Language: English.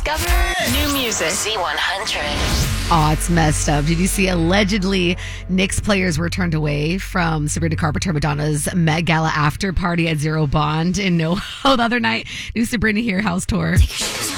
Discover new music. Z100. Oh, it's messed up. Did you see allegedly Knicks players were turned away from Sabrina Carpenter Madonna's Met Gala after party at Zero Bond in NoHo the other night? New Sabrina here house tour. Take your shoes off.